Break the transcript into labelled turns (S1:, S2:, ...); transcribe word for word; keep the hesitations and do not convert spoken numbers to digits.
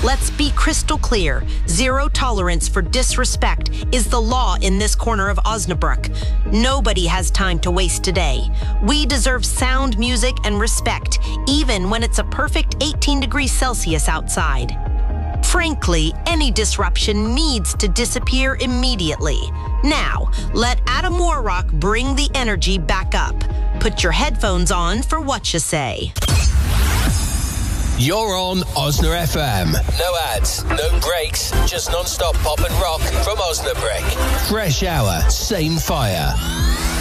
S1: Let's be crystal clear. Zero tolerance for disrespect is the law in this corner of Osnabrück. Nobody has time to waste today. We deserve sound music and respect, even when it's a perfect eighteen degrees Celsius outside. Frankly, any disruption needs to disappear immediately. Now, let Adam Warrock bring the energy back up. Put your headphones on for What You Say.
S2: You're on Osna F M. No ads, no breaks, just non-stop pop and rock from Osnabrück. Fresh hour, same fire.